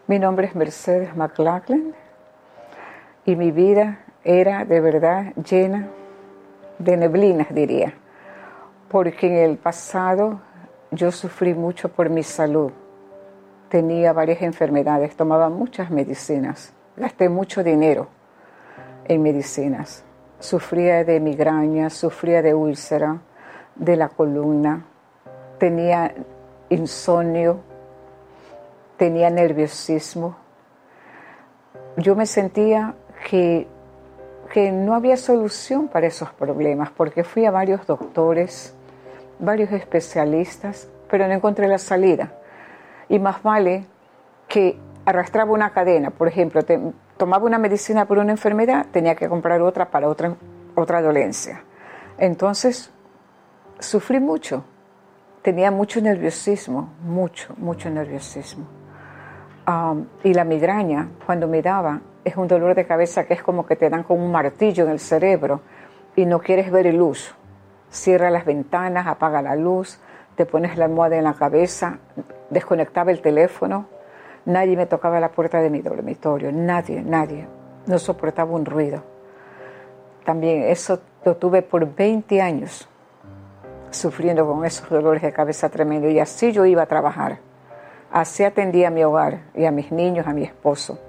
Mi nombre es Mercedes McLachlan y mi vida era de verdad llena de neblinas, diría, porque en el pasado yo sufrí mucho por mi salud. Tenía varias enfermedades, tomaba muchas medicinas, gasté mucho dinero en medicinas. Sufría de migraña, sufría de úlcera, de la columna, tenía insomnio, tenía nerviosismo. Yo me sentía que no había solución para esos problemas, porque fui a varios doctores, varios especialistas, pero no encontré la salida. Y más vale que arrastraba una cadena. Por ejemplo, tomaba una medicina por una enfermedad, tenía que comprar otra para otra dolencia. Entonces, sufrí mucho. Tenía mucho nerviosismo, mucho nerviosismo. Y la migraña, cuando me daba, es un dolor de cabeza que es como que te dan con un martillo en el cerebro y no quieres ver luz. Cierra las ventanas, apaga la luz, te pones la almohada en la cabeza, desconectaba el teléfono. Nadie me tocaba la puerta de mi dormitorio, nadie. No soportaba un ruido. También eso lo tuve por 20 años, sufriendo con esos dolores de cabeza tremendos. Y así yo iba a trabajar. Así atendía a mi hogar y a mis niños, a mi esposo.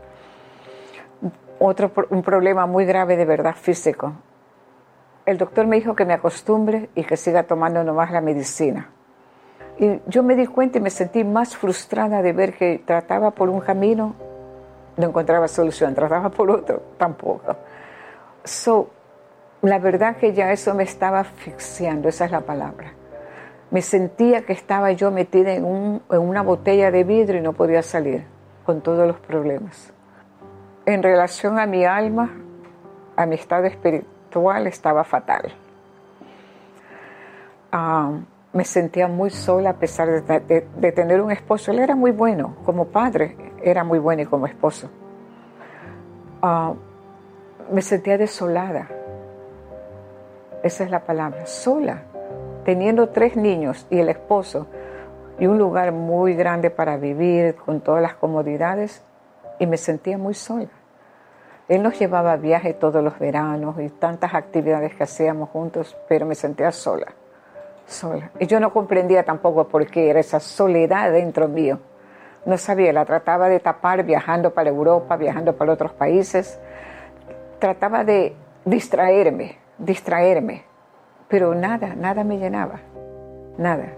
Un problema muy grave de verdad físico. El doctor me dijo que me acostumbre y que siga tomando nomás la medicina. Y yo me di cuenta y me sentí más frustrada de ver que trataba por un camino, no encontraba solución, trataba por otro, tampoco. La verdad que ya eso me estaba asfixiando, esa es la palabra. Me sentía que estaba yo metida en una botella de vidrio y no podía salir, con todos los problemas. En relación a mi alma, a mi estado espiritual, estaba fatal. Me sentía muy sola a pesar de tener un esposo. Él era muy bueno, como padre era muy bueno y como esposo. Me sentía desolada. Esa es la palabra, sola. Teniendo 3 niños y el esposo y un lugar muy grande para vivir con todas las comodidades, y me sentía muy sola. Él nos llevaba a viaje todos los veranos y tantas actividades que hacíamos juntos, pero me sentía sola. Y yo no comprendía tampoco por qué era esa soledad dentro mío. No sabía, la trataba de tapar viajando para Europa, viajando para otros países. Trataba de distraerme, pero nada me llenaba, nada.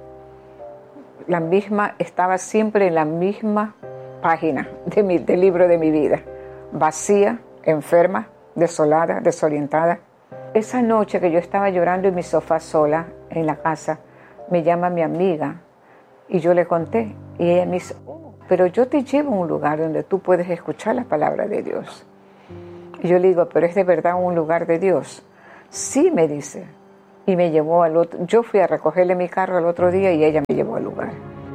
Estaba siempre en la misma página del libro de mi vida, vacía, enferma, desolada, desorientada. Esa noche que yo estaba llorando en mi sofá sola en la casa, me llama mi amiga y yo le conté. Y ella me dice, pero yo te llevo a un lugar donde tú puedes escuchar la palabra de Dios. Y yo le digo, pero ¿es de verdad un lugar de Dios? Sí, me dice. Y me llevó al otro. Yo fui a recogerle mi carro el otro día y ella me llevó al lugar.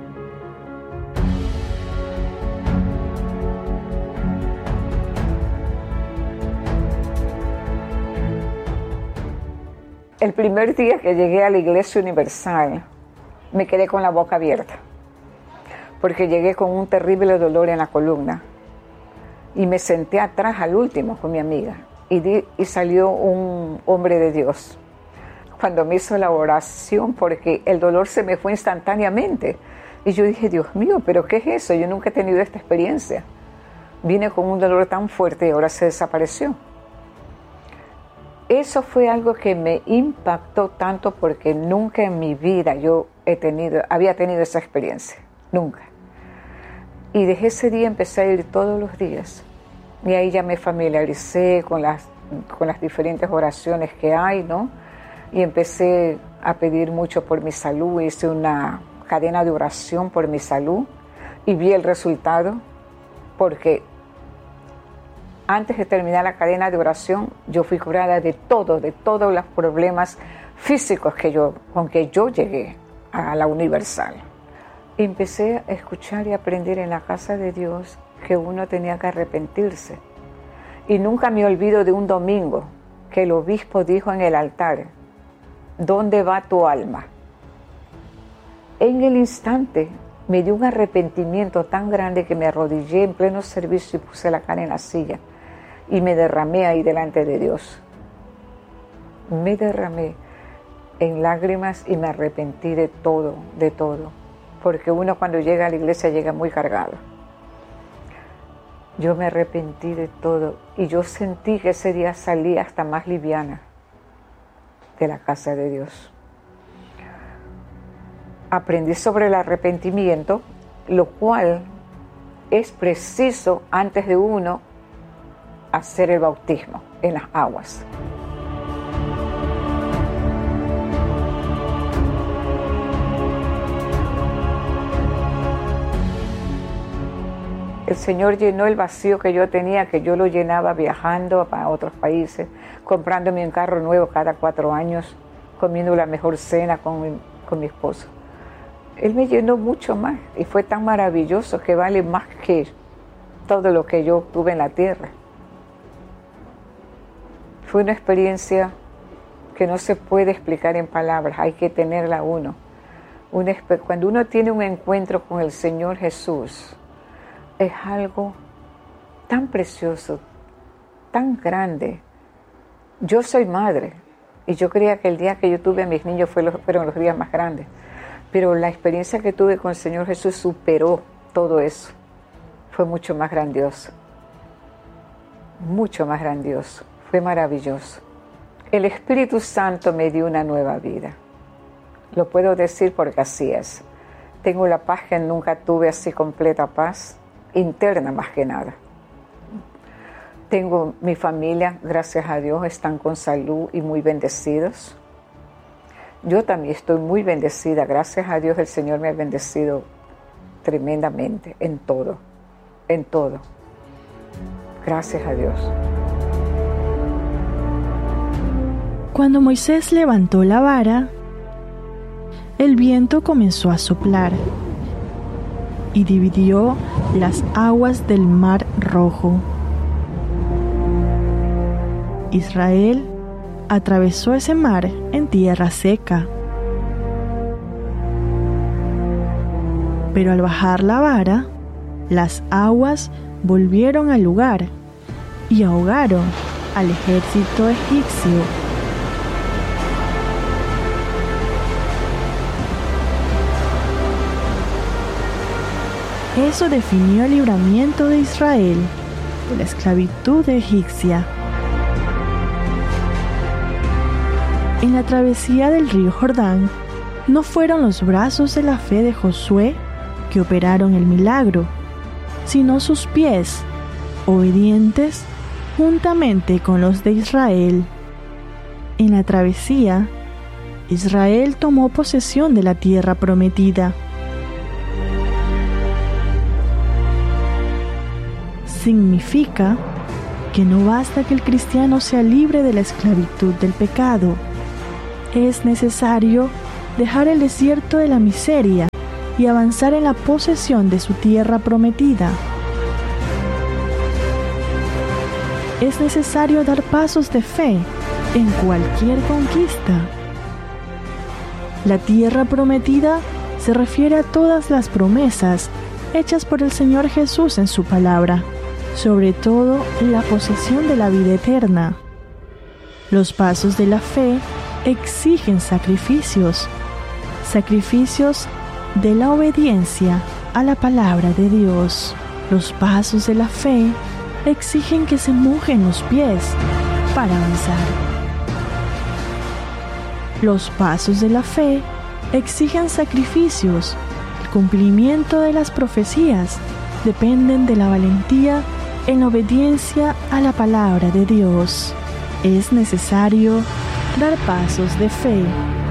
El primer día que llegué a la Iglesia Universal, me quedé con la boca abierta, porque llegué con un terrible dolor en la columna y me senté atrás al último con mi amiga y salió un hombre de Dios. Cuando me hizo la oración, porque el dolor se me fue instantáneamente, y yo dije, Dios mío, ¿pero qué es eso? Yo nunca he tenido esta experiencia. Vine con un dolor tan fuerte y ahora se desapareció. Eso fue algo que me impactó tanto porque nunca en mi vida yo había tenido esa experiencia, nunca. Y desde ese día empecé a ir todos los días y ahí ya me familiaricé con las diferentes oraciones que hay, ¿no? Y empecé a pedir mucho por mi salud, hice una cadena de oración por mi salud y vi el resultado, porque antes de terminar la cadena de oración, yo fui curada de todos los problemas físicos con que yo llegué a la Universal. Empecé a escuchar y aprender en la casa de Dios que uno tenía que arrepentirse. Y nunca me olvido de un domingo que el obispo dijo en el altar, ¿dónde va tu alma? En el instante me dio un arrepentimiento tan grande que me arrodillé en pleno servicio y puse la cara en la silla y me derramé ahí delante de Dios. Me derramé en lágrimas y me arrepentí de todo, porque uno cuando llega a la iglesia llega muy cargado. Yo me arrepentí de todo y yo sentí que ese día salí hasta más liviana de la casa de Dios. Aprendí sobre el arrepentimiento, lo cual es preciso antes de uno hacer el bautismo en las aguas. El Señor llenó el vacío que yo tenía, que yo lo llenaba viajando a otros países, comprándome un carro nuevo cada 4 años, comiendo la mejor cena con mi esposo. Él me llenó mucho más y fue tan maravilloso que vale más que todo lo que yo tuve en la tierra. Fue una experiencia que no se puede explicar en palabras, hay que tenerla uno. Cuando uno tiene un encuentro con el Señor Jesús, es algo tan precioso, tan grande. Yo soy madre y yo creía que el día que yo tuve a mis niños fueron los días más grandes. Pero la experiencia que tuve con el Señor Jesús superó todo eso. Fue mucho más grandioso. Mucho más grandioso. Fue maravilloso. El Espíritu Santo me dio una nueva vida. Lo puedo decir porque así es. Tengo la paz que nunca tuve, así completa paz, interna más que nada. Tengo mi familia, gracias a Dios, están con salud y muy bendecidos. Yo también estoy muy bendecida, gracias a Dios el Señor me ha bendecido tremendamente en todo, en todo. Gracias a Dios. Cuando Moisés levantó la vara, el viento comenzó a soplar y dividió las aguas del Mar Rojo. Israel atravesó ese mar en tierra seca. Pero al bajar la vara, las aguas volvieron al lugar y ahogaron al ejército egipcio. Eso definió el libramiento de Israel de la esclavitud egipcia. En la travesía del río Jordán, no fueron los brazos de la fe de Josué que operaron el milagro, sino sus pies, obedientes juntamente con los de Israel. En la travesía, Israel tomó posesión de la tierra prometida. Significa que no basta que el cristiano sea libre de la esclavitud del pecado. Es necesario dejar el desierto de la miseria y avanzar en la posesión de su tierra prometida. Es necesario dar pasos de fe en cualquier conquista. La tierra prometida se refiere a todas las promesas hechas por el Señor Jesús en su palabra, sobre todo la posesión de la vida eterna. Los pasos de la fe exigen sacrificios de la obediencia a la palabra de Dios. Los pasos de la fe exigen que se mojen los pies para avanzar. Los pasos de la fe exigen sacrificios. El cumplimiento de las profecías dependen de la valentía en obediencia a la palabra de Dios. Es necesario dar pasos de fe.